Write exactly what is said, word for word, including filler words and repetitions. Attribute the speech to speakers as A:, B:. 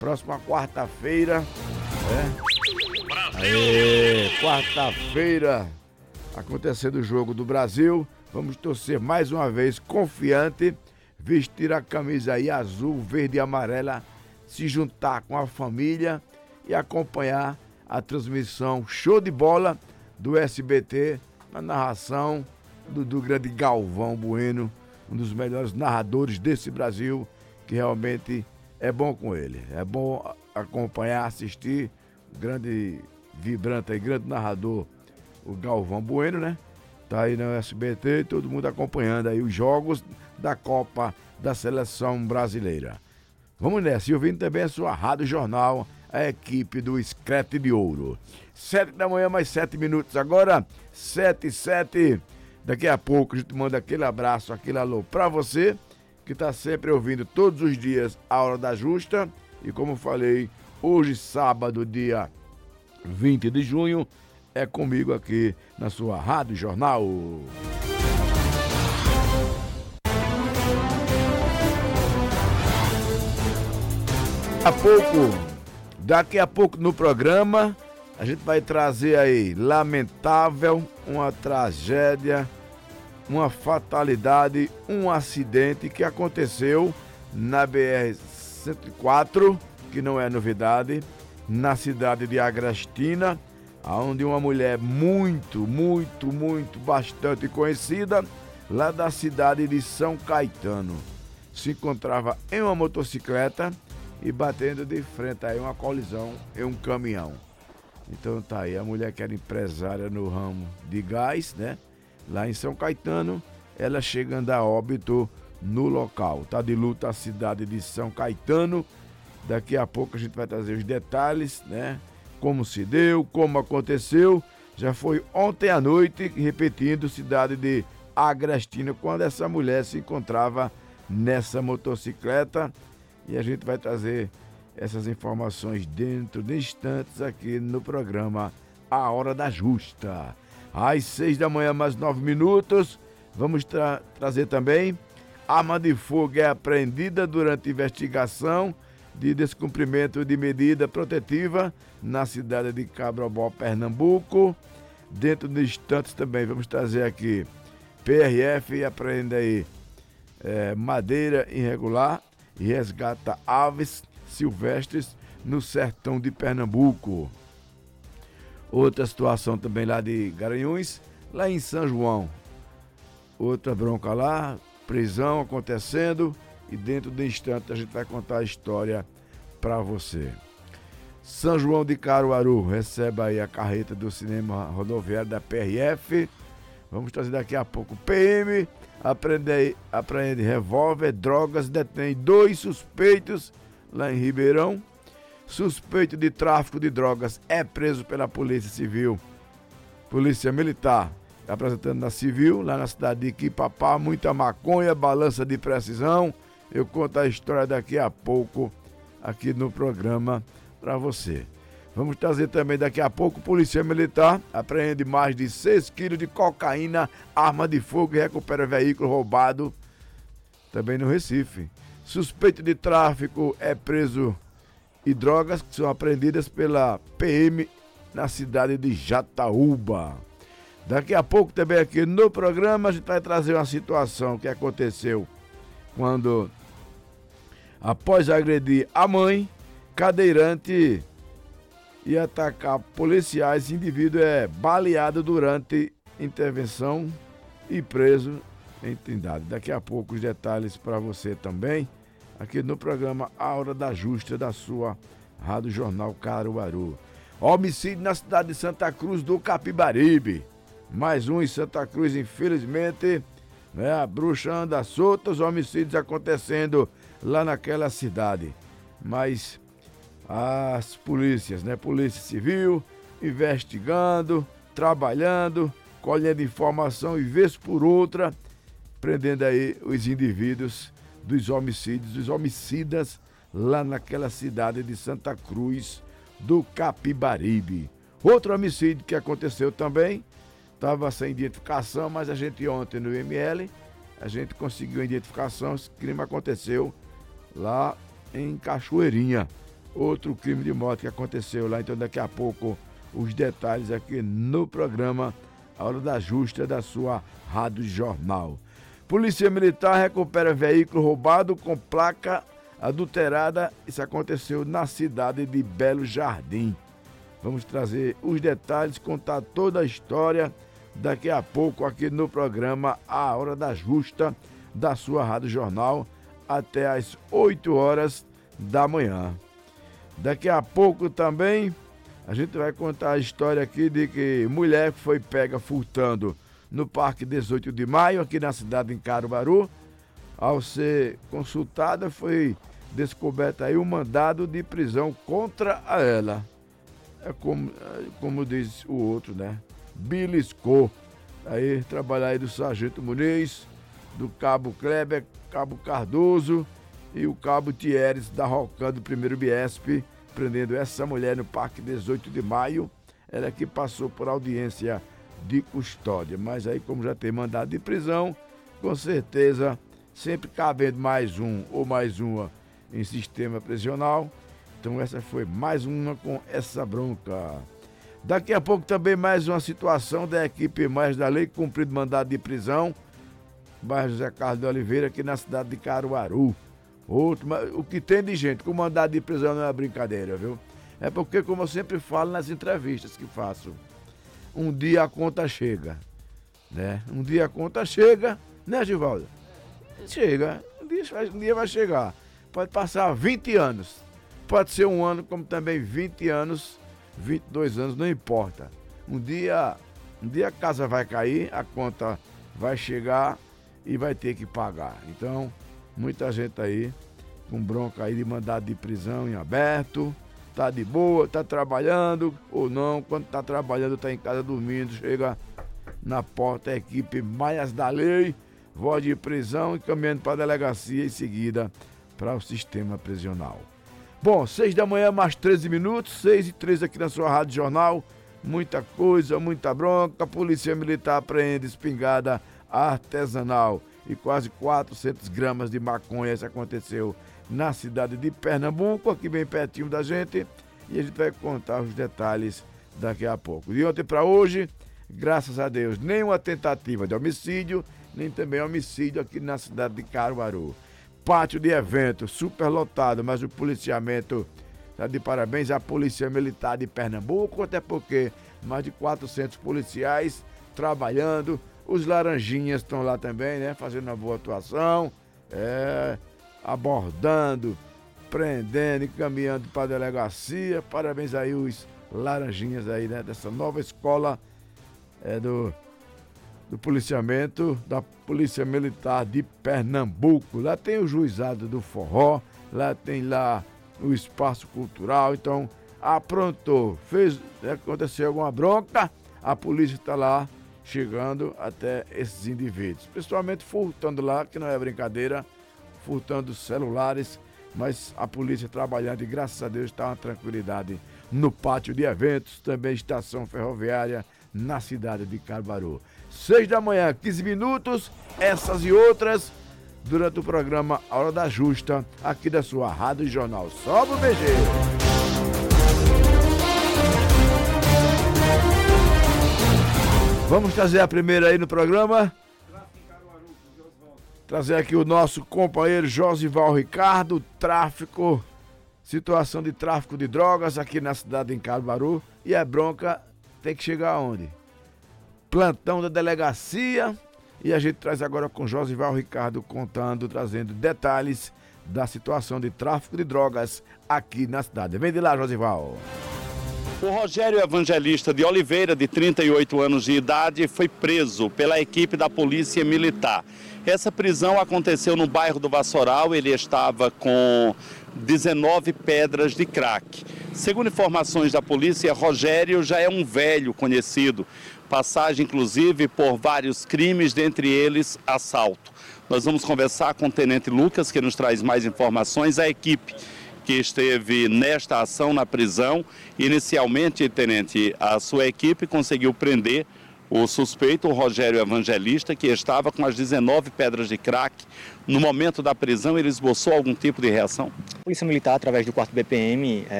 A: próxima quarta-feira, né? Aê, quarta-feira, acontecendo o jogo do Brasil. Vamos torcer mais uma vez, confiante, vestir a camisa aí azul, verde e amarela, se juntar com a família e acompanhar a transmissão show de bola do S B T, na narração do, do grande Galvão Bueno, um dos melhores narradores desse Brasil, que realmente é bom com ele. É bom acompanhar, assistir, o grande vibrante e grande narrador, o Galvão Bueno, né? Tá aí no S B T, todo mundo acompanhando aí os jogos da Copa da Seleção Brasileira. Vamos nessa, e ouvindo também a sua Rádio Jornal, a equipe do Screte de Ouro. Sete da manhã, mais sete minutos agora, sete e sete. Daqui a pouco a gente manda aquele abraço, aquele alô pra você, que tá sempre ouvindo todos os dias a Hora da Justa. E como falei, hoje sábado, dia vinte de junho, é comigo aqui na sua Rádio Jornal. Daqui a pouco, daqui a pouco no programa, a gente vai trazer aí, lamentável, uma tragédia, uma fatalidade, um acidente que aconteceu na B R cento e quatro, que não é novidade, na cidade de Agrestina, onde uma mulher muito, muito, muito, bastante conhecida, lá da cidade de São Caetano, se encontrava em uma motocicleta e batendo de frente aí uma colisão em um caminhão. Então tá aí, a mulher que era empresária no ramo de gás, né? Lá em São Caetano, ela chegando a óbito no local. Tá de luta a cidade de São Caetano. Daqui a pouco a gente vai trazer os detalhes, né? Como se deu, como aconteceu. Já foi ontem à noite, repetindo, cidade de Agrestina, quando essa mulher se encontrava nessa motocicleta. E a gente vai trazer essas informações dentro de instantes aqui no programa A Hora da Justa. Às seis da manhã, mais nove minutos, vamos tra- trazer também arma de fogo é apreendida durante investigação de descumprimento de medida protetiva na cidade de Cabrobó, Pernambuco. Dentro de instantes também vamos trazer aqui P R F apreende aí é, madeira irregular e resgata aves silvestres no sertão de Pernambuco. Outra situação também lá de Garanhuns, lá em São João. Outra bronca lá, prisão acontecendo, e dentro de instante a gente vai contar a história para você. São João de Caruaru recebe aí a carreta do cinema rodoviário da P R F. Vamos trazer daqui a pouco. P M apreende, apreende revólver, drogas, detém dois suspeitos lá em Ribeirão. Suspeito de tráfico de drogas é preso pela Polícia Civil. Polícia Militar apresentando na Civil, lá na cidade de Iquipapá, muita maconha, balança de precisão. Eu conto a história daqui a pouco aqui no programa para você. Vamos trazer também daqui a pouco, Polícia Militar apreende mais de seis quilos de cocaína, arma de fogo e recupera veículo roubado também no Recife. Suspeito de tráfico é preso e drogas que são apreendidas pela P M na cidade de Jataúba. Daqui a pouco também aqui no programa a gente vai trazer uma situação que aconteceu quando, após agredir a mãe, cadeirante e atacar policiais, indivíduo é baleado durante intervenção e preso em Trindade. Daqui a pouco os detalhes para você também, aqui no programa A Hora da Justa da sua Rádio Jornal Caruaru. Homicídio na cidade de Santa Cruz do Capibaribe. Mais um em Santa Cruz, infelizmente, né? A bruxa anda solta, os homicídios acontecendo lá naquela cidade. Mas as polícias, né? Polícia Civil, investigando, trabalhando, colhendo informação e vez por outra, prendendo aí os indivíduos dos homicídios, dos homicidas lá naquela cidade de Santa Cruz do Capibaribe. Outro homicídio que aconteceu também, estava sem identificação, mas a gente ontem no I M L, a gente conseguiu a identificação, esse crime aconteceu lá em Cachoeirinha, outro crime de morte que aconteceu lá. Então daqui a pouco os detalhes aqui no programa A Hora da Justa da sua Rádio Jornal. Polícia Militar recupera veículo roubado com placa adulterada. Isso aconteceu na cidade de Belo Jardim. Vamos trazer os detalhes, contar toda a história daqui a pouco aqui no programa A Hora da Justa da sua Rádio Jornal até às oito horas da manhã. Daqui a pouco também a gente vai contar a história aqui de que mulher foi pega furtando no Parque dezoito de maio, aqui na cidade de Caruaru. Ao ser consultada, foi descoberto aí um mandado de prisão contra ela. É como, como diz o outro, né? Beliscou. Aí, trabalhar aí do Sargento Muniz, do Cabo Kleber, Cabo Cardoso e o Cabo Thieres da Rocan do primeiro Biesp, prendendo essa mulher no Parque dezoito de maio. Ela que passou por audiência de custódia. Mas aí, como já tem mandado de prisão, com certeza, sempre cabendo mais um ou mais uma em sistema prisional. Então essa foi mais uma com essa bronca. Daqui a pouco também mais uma situação da equipe Mais da Lei, cumprido mandado de prisão, bairro José Carlos de Oliveira, aqui na cidade de Caruaru. Outro, o que tem de gente com mandado de prisão não é brincadeira, viu? É porque, como eu sempre falo nas entrevistas que faço, um dia a conta chega, né? Um dia a conta chega, né, Givaldo? Chega, um dia, um dia vai chegar. Pode passar vinte anos, pode ser um ano, como também vinte anos, vinte e dois anos, não importa. Um dia, um dia a casa vai cair, a conta vai chegar e vai ter que pagar. Então, muita gente aí com bronca aí de mandado de prisão em aberto, tá de boa, tá trabalhando ou não, quando tá trabalhando tá em casa dormindo, chega na porta a equipe Mais da Lei, voz de prisão e caminhando para a delegacia em seguida para o sistema prisional. Bom, seis da manhã, mais treze minutos, seis e treze aqui na sua Rádio Jornal. Muita coisa, muita bronca. A Polícia Militar apreende espingarda artesanal e quase quatrocentas gramas de maconha. Isso aconteceu na cidade de Pernambuco, aqui bem pertinho da gente. E a gente vai contar os detalhes daqui a pouco. De ontem para hoje, graças a Deus, nenhuma tentativa de homicídio, nem também homicídio aqui na cidade de Caruaru. Pátio de evento super lotado, mas o policiamento está de parabéns à Polícia Militar de Pernambuco, até porque mais de quatrocentos policiais trabalhando, os laranjinhas estão lá também, né, fazendo uma boa atuação, é, abordando, prendendo e caminhando para a delegacia. Parabéns aí os laranjinhas aí, né, dessa nova escola é, do... do policiamento da Polícia Militar de Pernambuco. Lá tem o Juizado do Forró, lá tem lá o Espaço Cultural. Então, aprontou, fez, aconteceu alguma bronca, a polícia está lá chegando até esses indivíduos. Principalmente furtando lá, que não é brincadeira, furtando celulares, mas a polícia trabalhando e graças a Deus está uma tranquilidade no pátio de eventos, também estação ferroviária na cidade de Caruaru. Seis da manhã, quinze minutos, essas e outras, durante o programa A Hora da Justa, aqui da sua Rádio Jornal. Sobe o B G! Vamos trazer a primeira aí no programa. Trazer aqui o nosso companheiro Josival Ricardo, tráfico, situação de tráfico de drogas aqui na cidade de Caruaru. E a bronca tem que chegar aonde? Plantão da delegacia, e a gente traz agora com Josival Ricardo contando, trazendo detalhes da situação de tráfico de drogas aqui na cidade. Vem de lá, Josival.
B: O Rogério Evangelista de Oliveira, de trinta e oito anos de idade, foi preso pela equipe da Polícia Militar. Essa prisão aconteceu no bairro do Vassoural. Ele estava com dezenove pedras de crack. Segundo informações da polícia, Rogério já é um velho conhecido, passagem inclusive por vários crimes, dentre eles assalto. Nós vamos conversar com o Tenente Lucas, que nos traz mais informações. A equipe que esteve nesta ação na prisão, inicialmente, Tenente, a sua equipe conseguiu prender O suspeito, o Rogério Evangelista, que estava com as dezenove pedras de crack, no momento da prisão, ele esboçou algum tipo de reação?
C: A Polícia Militar, através do quarto B P M,